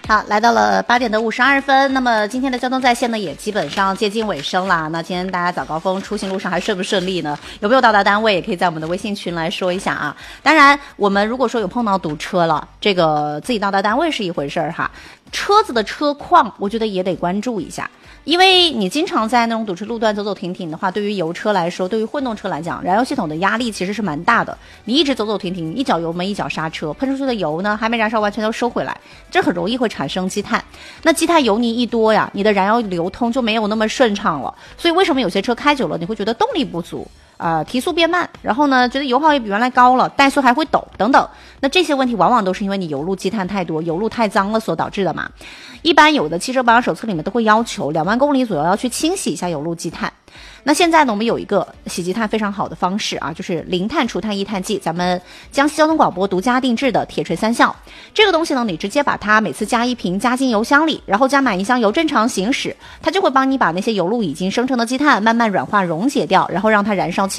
好，来到了8点的52分，那么今天的交通在线呢也基本上接近尾声啦。那今天大家早高峰出行路上还顺不顺利呢？有没有到达单位？也可以在我们的微信群来说一下啊。当然，我们如果说有碰到堵车了，这个自己到达单位是一回事儿哈，车子的车况我觉得也得关注一下。因为你经常在那种堵车路段走走停停的话，对于油车来说，对于混动车来讲，燃油系统的压力其实是蛮大的。你一直走走停停，一脚油门一脚刹车，喷出去的油呢还没燃烧完全都收回来，这很容易会产生积碳。那积碳油泥一多呀，你的燃油流通就没有那么顺畅了。所以为什么有些车开久了你会觉得动力不足？提速变慢，然后呢，觉得油耗也比原来高了，怠速还会抖等等。那这些问题往往都是因为你油路积碳太多，油路太脏了所导致的嘛。一般有的汽车保养手册里面都会要求2万公里左右要去清洗一下油路积碳。那现在呢，我们有一个洗积碳非常好的方式啊，就是零碳除碳1碳剂，咱们江西交通广播独家定制的铁锤3效。这个东西呢，你直接把它每次加1瓶加进油箱里，然后加满1箱油正常行驶，它就会帮你把那些油路已经生成的积碳慢慢软化溶解掉，然后让它燃烧起